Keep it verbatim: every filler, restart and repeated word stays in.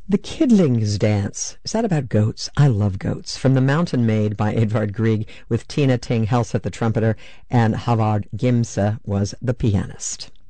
The Kidling's Dance. Is that about goats? I love goats. From The Mountain Maid by Edvard Grieg, with Tina Ting Helseth the trumpeter, and Havard Gimse was the pianist.